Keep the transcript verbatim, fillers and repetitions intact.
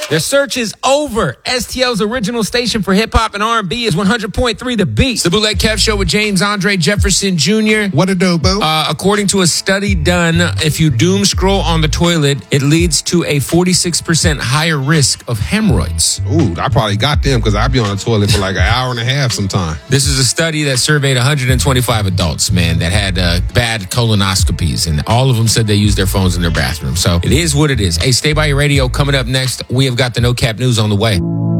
The search is over. S T L's original station for hip-hop and R and B is one hundred point three The Beat. It's the Bootleg Kev Show with James Andre Jefferson Junior What a dope, bro. Uh, according to a study done, if you doom scroll on the toilet, it leads to a forty-six percent higher risk of hemorrhoids. Ooh, I probably got them because I be on the toilet for like an hour and a half sometime. This is a study that surveyed one hundred twenty-five adults, man, that had uh, bad colonoscopies, and all of them said they used their phones in their bathroom. So it is what it is. Hey, stay by your radio. Coming up next, we have got the No Cap News on the way.